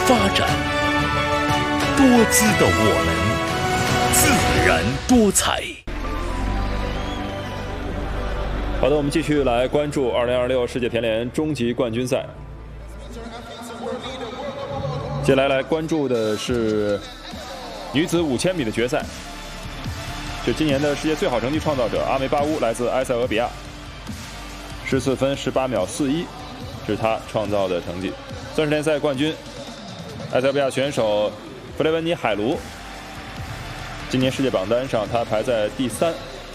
发展，多姿的我们，自然多彩。 好的，我们继续来关注2026世界田联终极冠军赛。接下来关注的是女子5000米的决赛，是今年的世界最好成绩创造者阿梅巴乌，来自埃塞俄比亚，14分18秒41，是她创造的成绩。钻石联赛冠军埃塞俄比亚选手弗雷文尼海卢，今年世界榜单上她排在第3。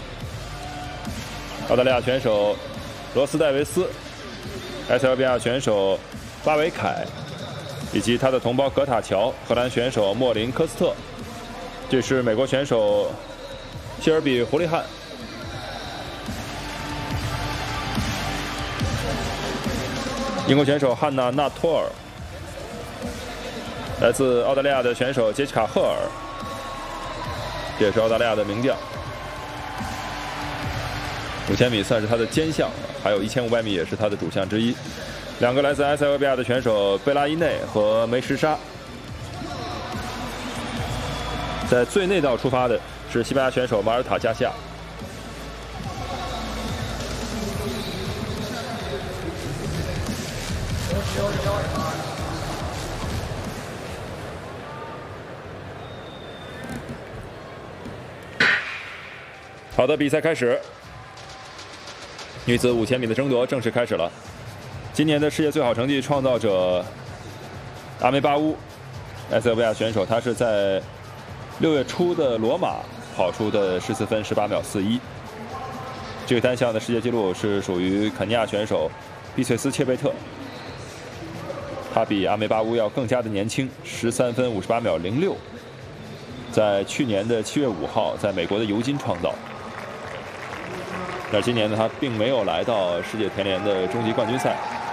澳大利亚选手罗斯戴维斯，埃塞俄比亚选手巴维凯，以及他的同胞格塔乔，荷兰选手莫林科斯特，这是美国选手谢尔比胡利汉，英国选手汉娜纳托尔，来自澳大利亚的选手杰西卡赫尔，这也是澳大利亚的名将。5000米算是他的尖项，还有1500米也是他的主项之一。两个来自埃塞俄比亚的选手贝拉伊内和梅什沙。在最内道出发的是西班牙选手马尔塔加西亚。好的，比赛开始。女子5000米的争夺正式开始了。今年的世界最好成绩创造者阿梅巴乌，埃塞俄比亚选手，她是在6月初的罗马跑出的14分18秒41。这个单项的世界纪录是属于肯尼亚选手比翠斯切贝特，她比阿梅巴乌要更加的年轻，13分58秒06，在去年的7月5号在美国的尤金创造。但今年呢，他并没有来到世界田联的终极冠军赛。